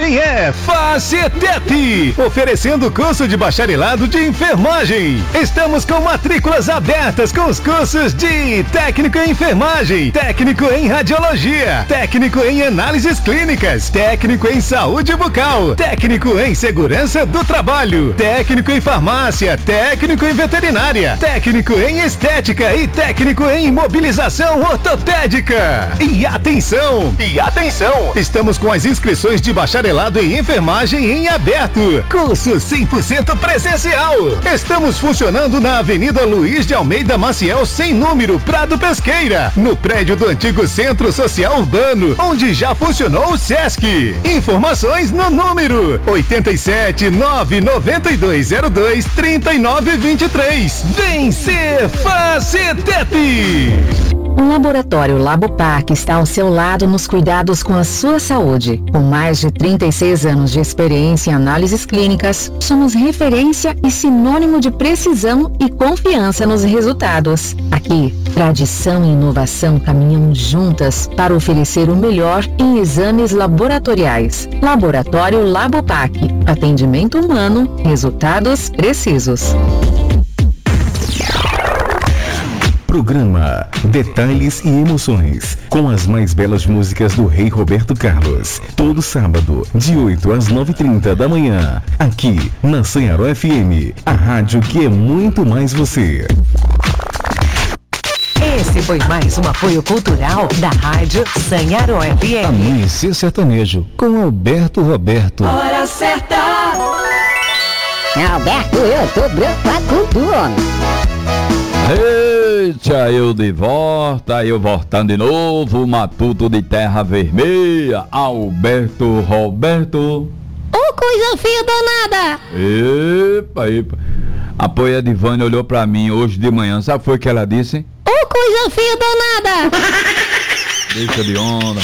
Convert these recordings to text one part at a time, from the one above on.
também é Facetep, oferecendo curso de bacharelado de enfermagem. Estamos com matrículas abertas com os cursos de técnico em enfermagem, técnico em radiologia, técnico em análises clínicas, técnico em saúde bucal, técnico em segurança do trabalho, técnico em farmácia, técnico em veterinária, técnico em estética e técnico em imobilização ortopédica. E atenção, estamos com as inscrições de bacharelado em enfermagem em aberto. Curso 100% presencial. Estamos funcionando na Avenida Luiz de Almeida Maciel, sem número, Prado Pesqueira, no prédio do antigo Centro Social Urbano, onde já funcionou o Sesc. Informações no número 87992023923. Vem ser Facetep! O Laboratório Labopac está ao seu lado nos cuidados com a sua saúde. Com mais de 36 anos de experiência em análises clínicas, somos referência e sinônimo de precisão e confiança nos resultados. Aqui, tradição e inovação caminham juntas para oferecer o melhor em exames laboratoriais. Laboratório Labopac. Atendimento humano, resultados precisos. Programa Detalhes e Emoções, com as mais belas músicas do Rei Roberto Carlos. Todo sábado, de 8 às 9h30 da manhã, aqui na Sanharó FM, a rádio que é muito mais você. Esse foi mais um apoio cultural da Rádio Sanharó FM. Amanhecer Sertanejo, com Alberto Roberto. Hora certa! Alberto, eu tô preocupado com tu, homem. Eita, eu de volta, eu voltando de novo, Matuto de Terra Vermelha, Alberto Roberto. Ô, coisa feia danada! Epa. A poia de Vânia olhou pra mim hoje de manhã, sabe o que foi que ela disse? Ô, coisa feia danada! Deixa de onda.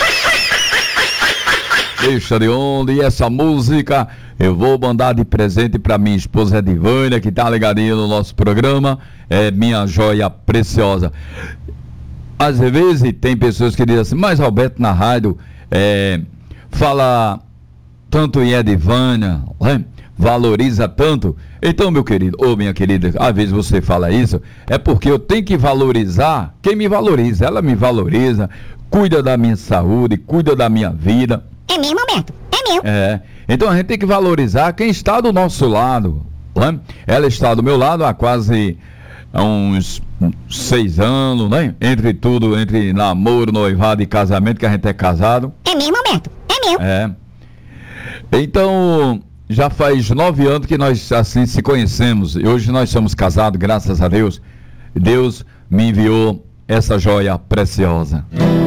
Deixa de onda, e essa música eu vou mandar de presente pra minha esposa Edivânia, que tá ligadinha no nosso programa, é minha joia preciosa. Às vezes tem pessoas que dizem assim, mas Alberto na rádio fala tanto em Edivânia, né? Valoriza tanto. Então, meu querido, ou minha querida, às vezes você fala isso, é porque eu tenho que valorizar quem me valoriza. Ela me valoriza, cuida da minha saúde, cuida da minha vida. É mesmo, Alberto? É mesmo. Então a gente tem que valorizar quem está do nosso lado, né? Ela está do meu lado há quase uns 6 anos, né? Entre tudo, entre namoro, noivado e casamento, que a gente é casado. É mesmo, Alberto? É mesmo. Então, já faz 9 anos que nós assim se conhecemos, e hoje nós somos casados, graças a Deus. Deus me enviou essa joia preciosa.